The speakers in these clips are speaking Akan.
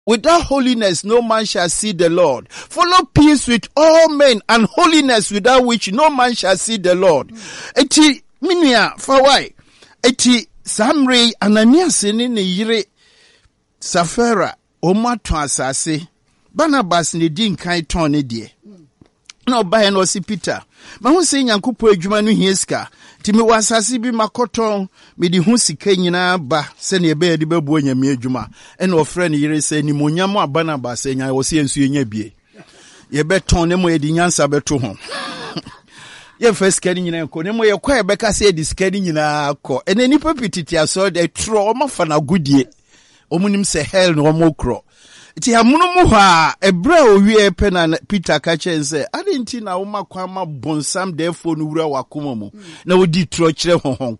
Without holiness, no man shall see the Lord. Follow peace with all men and holiness without which no man shall see the Lord. Eti minia fawai. Eti Samri Ananias ni yire Safara omato asase. Barnabas ni di nkan ton ne die. Na obaye no si Peter. Ma hu se Nyankopɔ adwuma no hieska. Ti me wasase bi makoton me di hu sika nyina ba se ne be de babu anyame adwuma. Ena ofre ne yire se ni monyam Barnabas enya wo se ensu enya bie. Ye beton ne mo ye di nyansa beto ho. Ye first scanning nyina ko ne mo ye kwa be ka se di scanning nyina ko. Ena nipa pititi aso de tro o mafa na gudie. Omunim se hell no mo kro. Ti amuno mu ha ebra owie pe na Peter ka chen se adenti na wo makwa bonsam therefore no wura wakoma mu na wodi tro kire honhon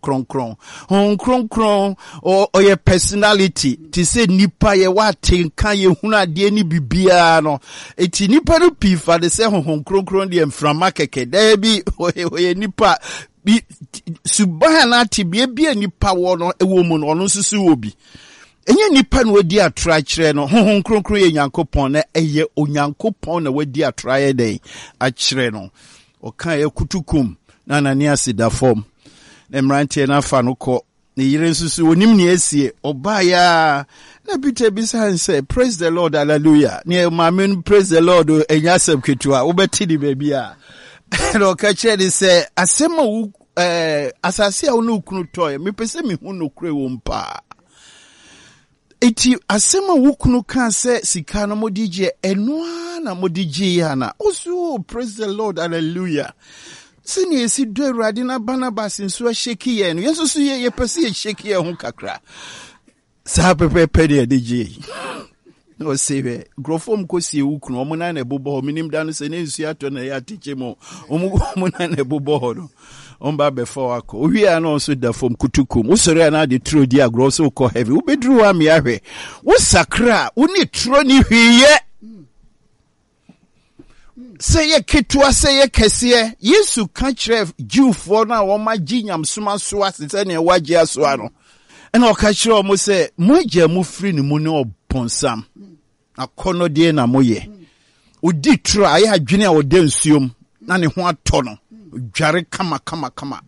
kronkron o ye personality ti se nipa ye watenka ye hunu ade ni bibia no eti nipa no pifa de se honhon kronkron de mframa keke da bi o ye nipa bi subhana tibie bi nipa wo no ewo mu no ono susu obi enye nipa no wadi atra kire no honhon kronkron ye Nyankopon na eye onyankopon na wadi atra ye den a kire no o kan ye kutukum na Ananias da form na mrantie na fa no ko ne yire nsusu onim ne esie oba ya na Peter bisa say praise the Lord, hallelujah. Ne mamen praise the Lord enya asem ketua wo beti di baby a no ka kire say asema wu asase a wo no kunu toy me pese me hu no kure wo mpa. Eti asema wukunu kan se sika no modije enwa na modije yana oso praise the Lord, hallelujah. Sini esi do Awurade na Barnabas nso sheki ye no yeso so ye pese ye sheki ye ho kakra sa pepe de dije no sebe grofom kosi wukunu omo na na bobo minim da no se ne nsu ato na ya tiche mo omo na na bobo no omba before ako owi ana so da fom kutukum usori ana de tro di agro so ko heavy u bedru wa me ahwe wo sakra wo ni tro ni hwiye say ye ketua say ye kese Yesu kan kire Jewfo na wo ma ginyam soma so asese ne waje aso ano ena o ka kire o mo say moja mu free ni mu ne obonsam akono de na moye odi tro aye adwene a wo de nsuom na ne ho ato no dware kama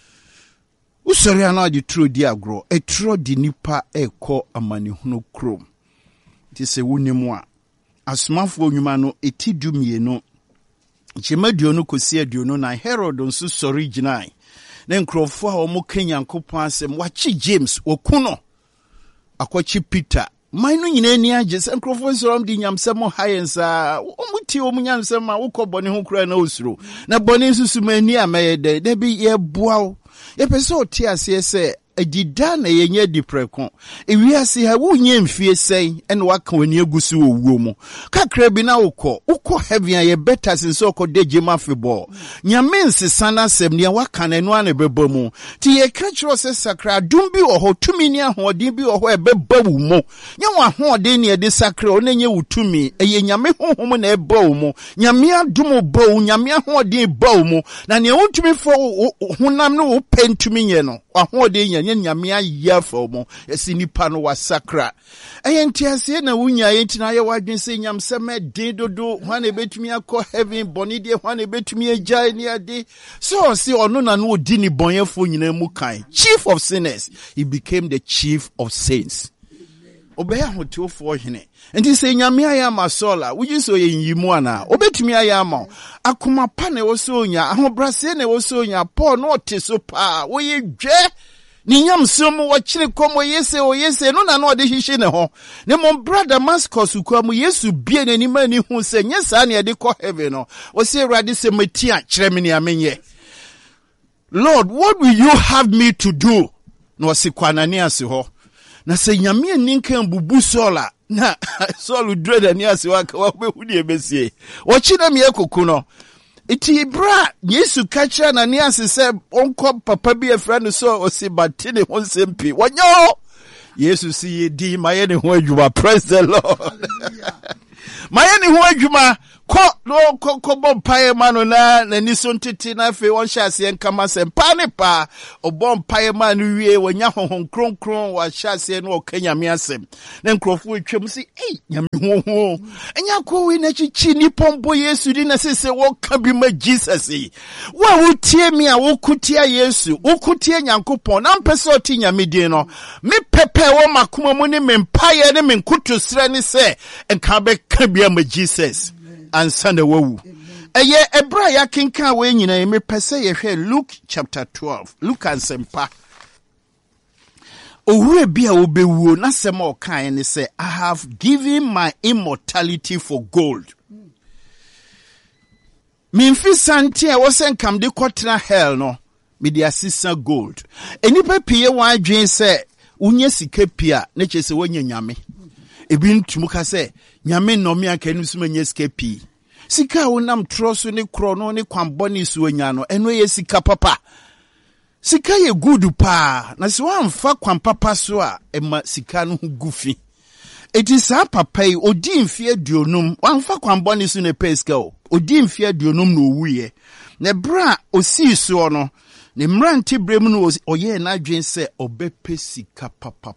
usori ana di tro di agro e tro di nipa eko amane hunu krom ti se wunimu a asomafo onwuma no etidumie no chemaduo no kosi aduo no na Herod nso sori ginai na nkrofo a omo Kenyankopon asem wachi James okuno akwachi Peter mainu nyina ni age se nkrofo nso di nyamsem hayensa omuti omunyamsem a ukobone ho kura na osuro na bone nsusu mani ameye de bi ye boawo ye pese oti ase se adida na yenye diprekon ewiase ha wonye mfie sei ene waka wani agusu owuo mu kakra bi na ukọ heaven ye better since okọ dejema febo nyame nsesana sem ne waka na enu ana beba mu ti ye kachro se sakra dum bi oho tumi ni ahode bi oho ebeba wu mu nya wa ahode ne de sakra onenye wutumi eye nyame honhom na eba wu mu nyame adum ba wu nyame ahode ba wu mu na ne wutumi fo honam no wo pentumi nye no ahode nya nyame ayia fo mo esi nipa no wasakra entiase na wunya yentina ye wadwen se nyamseme den dodo hwan ebetumi akọ heaven boni de hwan ebetumi agya ni ade so si ono na no odi ni bonyefo nyina mu kan chief of sinners he became the chief of saints obeya hotofo hene enti se nyame aya masola wuji so ye yimu ana obetumi aya ma akoma pa na wo so nya ahobrase na wo so nya Paul no oteso pa wo ye dwe ni nyamsom wo kire komo yese no na no de hihye ne ho ne mon brother Damascus kwamu Yesu bie nani mani hu se nyesa na de ko heaven no wo se Awurade se matia kire me ne amenye Lord, what will you have me to do? No se Ananias ho na se nyame ninkan bubu sola na Saul dread Ananias wa be hu de besie wo kire me ekoku no iti bra Yesu kacha Ananias se onko papa bi efra so osibati ne ho sempi wonyo Yesu si di maye ne ho adwuma praise the Lord maye ne ho adwuma ko bompae mano na nani so ntete na fe won hyase enkama sempa ne pa obompae mano wie wonya honhon kronkron wa hyase no okanyame asem na nkrofo etwam si nyame ho enya ko we na chichi ni pombo Yesu di na sese wo ka bi ma Jesus wa wotie mi a wokutia Yesu wokutie Nyankopon na mpese oti nyame din no me pepe wo makoma mu ne mempae ne menkutu sre ne se enka be ka bi ma Jesus and Sunday wowu. Eye ebra ya kinka we nyina me pese ye hwe Luke chapter 12. Luke and Sempa. Owure bia obewuo na sema okan ne say I have given my immortality for gold. Mimfi santi e wo sen kam de kwotena hell no me de asisa gold. Enipa pie wan adwen say unye sika pia na chese wonya nyame. Ebi ntumu ka say nyame nomi aka nu suma nya sika pi sika wonam troso ne krono ne kwamboni su anya no eno ye sika papa sika ye good pa na se wamfa kwampapa so a ema sika no gufi etisa papa yi odi mfie aduonum wamfa kwamboni su ne peska o odi mfie aduonum no wuye ne bra osi so no ne mranti brem no oye na adwen se obepe sika papa.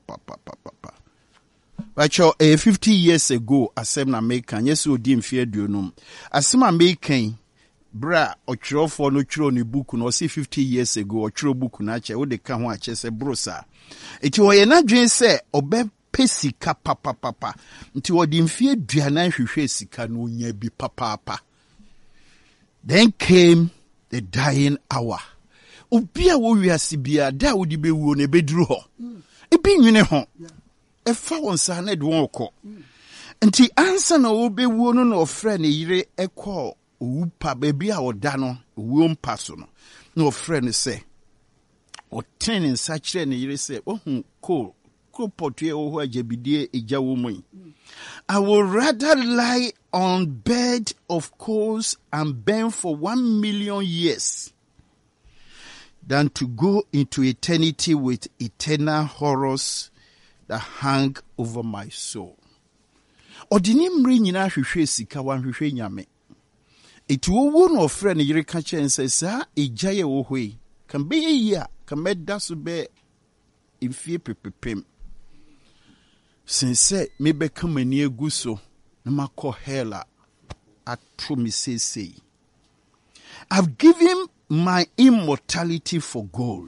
Bacho 50 years ago asem na American yes odi mfie aduonum asem American bra ochirofo no chiro ni book no see 50 years ago ochiro book na che wo de ka ho ache se brosa eti wo ye na dwen se obe pesika papa nti odi mfie aduanan hwehwe sika no nya bi papa. Then came the dying hour. Obia wo wiase bia da wo di bewuo ne beduru ho ebi nwene ho efa wonsa na de won ko nti ansa na obewuo no na ofre ne yire ekọ owupa baby a oda no owuo mpa so no na ofre ne se oten nsa kire ne yire se ohun ko potue wo ho ajabidie eja wo mu I would rather lie on bed of coals and burn for 1 million years than to go into eternity with eternal horrors that hang over my soul. Odini mri nyina hwehwe sika wan hwehwe nyame. Eti wo no ofre ne yire ka chense sa ejaye wo hoi. Kan be yia, kan meda so be imfie pepepem. Since me be kamani egu so na makọ hela atu mi say. I've given my immortality for gold.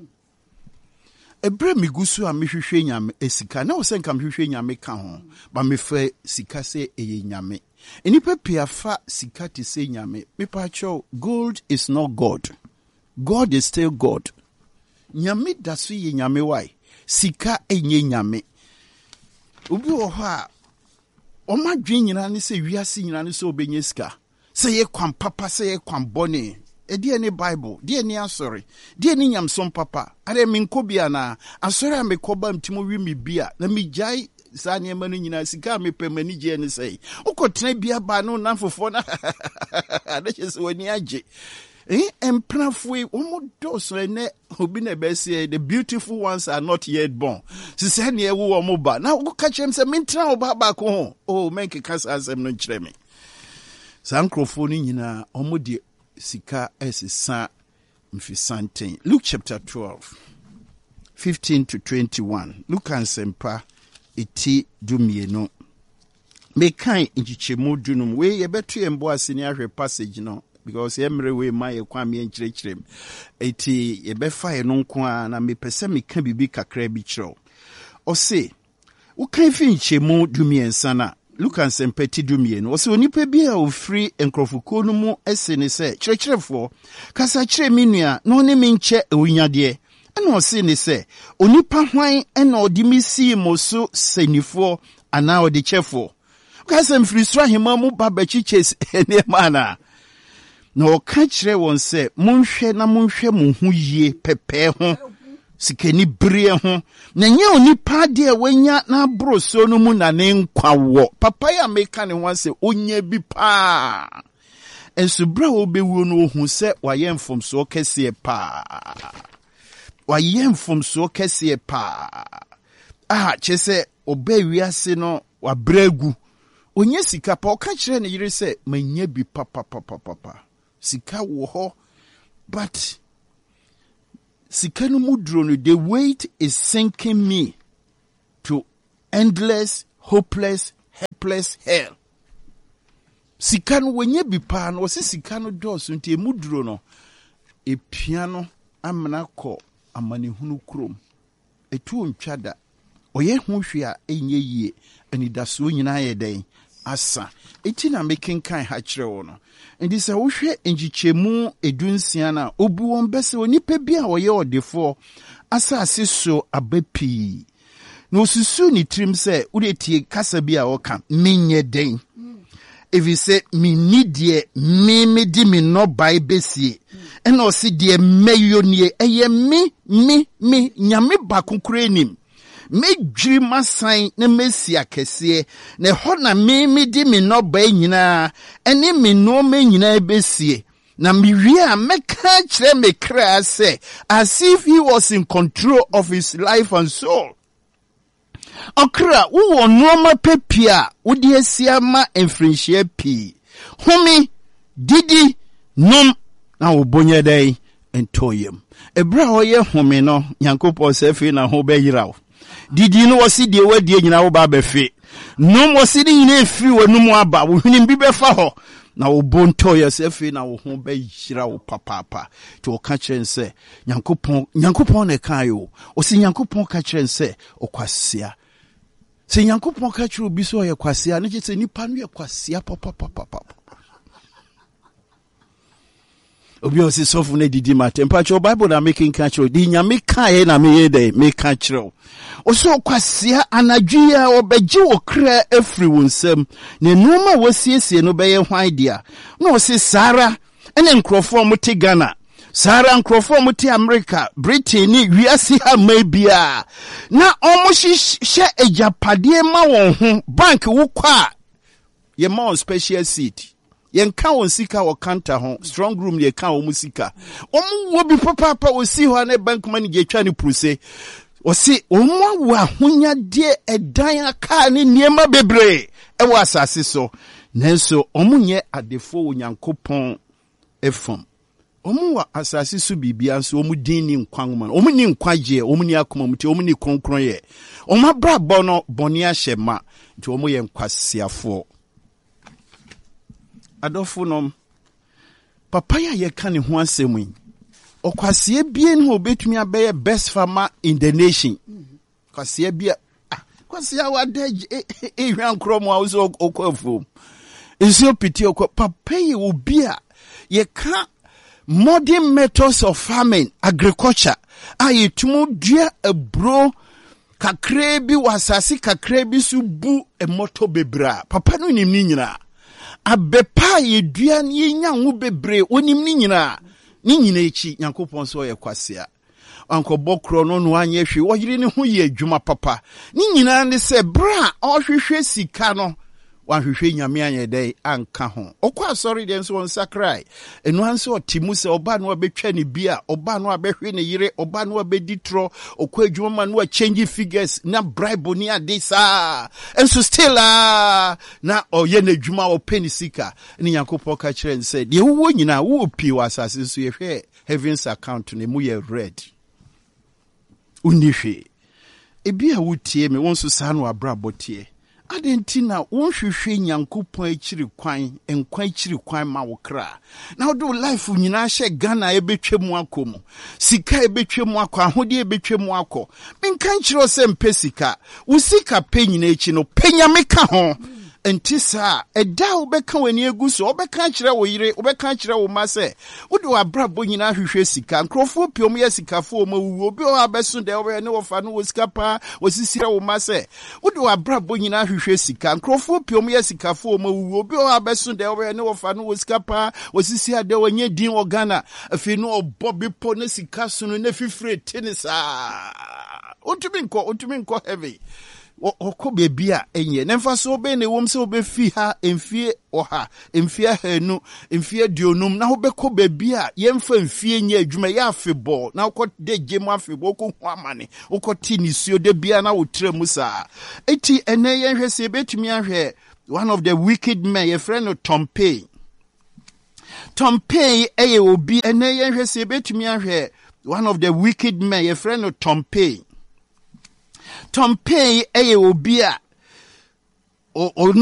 Ebre migusu a mehwehwe nyame esika na wo se nka mehwehwe nyame ka ho ba mefa sika se eye nyame enipa piafa sika te se nyame mepa cho gold is not God. God is still God. Nyame daso ye nyame wai sika enye nyame obi wo ha o ma dwen nyina ne se wiase nyina ne se obenye sika se ye kwan papa se ye kwan bone edi any Bible di any asori di any nyamsom papa are me nkobia na asori am koba mtimo wi mi bia na mi jai sa ne ma no nyina sika me pemani je ne sei ukotena bia ba no na fofo na adache se wani age emprafui omodoso ne obi na be say the beautiful ones are not yet born se se ne ewu omo ba na uka chem se mentra oba ba ko ho oh menke kasa asem no nkyere me sankrofo ni nyina omo de sika esisa mfisanten. Luke chapter 12 15 to 21. Luke and Sempa eti dumieno me kan nchichemu dunum we ye betu embo asini ahwe passage no because emre we ma ye kwa me nkyerechirem eti ye befa ye no nko a na me pese me ka bibi kakra bi kyerɛw o se wo kan fi nchemu dumiensa na Luke and Sempeti dumien o se onipa bi a ofri enkrofoko no mu ese ne se kyerɛkyerɛfo kasa kyerɛ me nua na one me nkyɛ ewunyade ɛna o se ne se onipa hwan ɛna odi mi si mo so senifo ana odi kyɛfo kasa mfiri so ahema mu babachi ches ene mana na o ka kyerɛ won se monhwɛ na monhwɛ mo hu yie pɛpɛ ho sikeni brie ho na nya onipa de wanya na broso no mu na ne nkwawo papa ya meka ne ho se onya bi pa enso bra obewu no hu se waye mfomso kese pa waye mfomso kese pa chese obewiase no wabragu onye sika pa oka kire ne yire se manya bi papa sika wo ho but sika no mudro no the weight is sinking me to endless hopeless helpless hell. Sika no wenye bi pa no se sika no doso nti emudro no epiano amna ko amanehunu krom etu ntwada oye hu hwe a enye yie anidaso nyina ye den asa eti na mekenkan ha kire wo no ndi se wo hwe enjichemu edunsia na obu won bese onipa bi a oye odefo asase so abapi no susu ni trim se udetie kasa bi a oka menye den if say me need ye me di me no buy besie and o si de meyo nie eye me nyame ba konkure nim me dwiri masan na mesia kese na ho na me di me no buy nyina ene me no me nyina besie na me wie a meka kire me kra say as if he was in control of his life and soul. Okra wo noma pepia wo de asia ma enfrinhia pi humi didi nom na wo bonye dai entoyem ebra wo ye humi no Nyankopon se fi na ho beyirawo didi no wo si de wadie nyina wo ba befe nom wo si de nyina efiri wanum aba wo hwini bi befa ho na wo bontoye se fi na wo ho beyirawo papa to wo ka kyense Nyankopon ne kan yo o si Nyankopon ka kyense okwasia se Nyankopon ka kire obi so ye kwasia ne se nipa no ye kwasia papa obi o se sofu ne didi matempa cho Bible na making ka kire di nyame ka ye na me ye dey make ka kire o so kwasia anadwia obeji wo kra afri wonsam ne noma wasiesie no be ye hwan dia no o se Sara ene nkrofo muti Ghana Sara nkrofo muti America Britain ni wiase ha mabia na omohye ejapade ma won ho bank wo kwa ye ma on special seat ye nka won sika wo counter ho strong room ye ka won sika wo bi papa wo si ho na bank man ge twa ni pruse o si omo wa honya de edan aka ni niema bebre e wo asase so nenso omunye adefo wo Nyankopon efom omu wa asasi su bibia so omu din ni nkwan ma omu ni nkwaje omu ni akoma muti omu ni kronkron ye omu brabo no boni ahyema nti omu ye nkwasiafo adofo nom papa ya ye ka ne ho asemu okwasie bie no obetumi abeye best farmer in the nation kwasie bia kwasia wadaje ehwan kromo a so okwafu ensio piti okwa papa ye obia ye ka modern methods of farming, agriculture. Ayetumu dia ebro kakrebi wasasi kakrebi subu emoto bebra. Papa no nim ni nyina. Abepa ye dua ye nyanwu bebre onim ni nyina. Ni nyina echi Nyankopon so ye kwasea. Anko bokro no no anye hwe wo yire ne ho ye adwuma papa. Ni nyina ne se bra ohwehwe sika no. Wanhwehwe nyame anye dai anka ho okwa sorry den so won sakrai enu anse otimu se oba no abetwa ne bia oba no abehwe ne yire oba no abeditro okwa adwuma no change figures na bribe ni adisa enso still na oye na adwuma o penisika ni Nyankopon ka kire nse de wo nyina wo pi wasase so ye hwe heavens account ne mu ye red unihwe ebia wotie me won so sa no abrabotie adentina wonhwehwe Nyankopon akiri kwan enkwan akiri kwan ma wo kra na do life nyina hye Ghana ebetwemu akomu sika ebetwemu akọ ahode ebetwemu akọ menkan kiro se mpesika wo sika pe nyina echi no penyame ka ho entisa eda obeka wani eguso obeka kire wo yire obeka kire wo mase wode wabrabo nyina hwehwe sika nkrofo piom ye sikafo ma wuwo bi o abeso de wo ne wo fa no wo sika pa wo sisira wo mase wode wabrabo nyina hwehwe sika nkrofo piom ye sikafo ma wuwo bi o abeso de wo ne wo fa no wo sika pa wo sisia de wo nye din Ghana afi no obobi po ne sika so no na fifre tenisa otumi nko heavy oko bebi a enye nemfa so be ne wom se obefi ha emfie oha emfie hanu emfie dionum na obekọ bebi a yemfa emfie nye adwuma ya afebọ na okọ de gemu afebọ okọ hu amane okọ ti ni suo de bia na wotre mu sa eti ene yenhwe se betumi ahwe one of the wicked men your friend Tom Payne eye obi ene yenhwe se betumi ahwe one of the wicked men your friend Tom Payne eye obi a